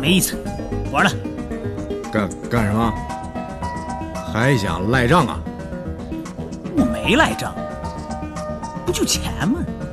没意思，不玩了。 干什么？还想赖账啊？ 我没赖账，不就钱吗？